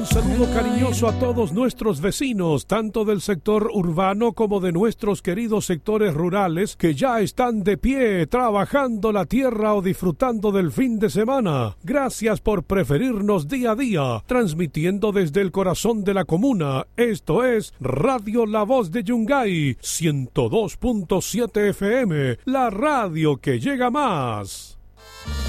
Un saludo cariñoso a todos nuestros vecinos, tanto del sector urbano como de nuestros queridos sectores rurales que ya están de pie, trabajando la tierra o disfrutando del fin de semana. Gracias por preferirnos día a día, transmitiendo desde el corazón de la comuna. Esto es Radio La Voz de Yungay, 102.7 FM, la radio que llega más.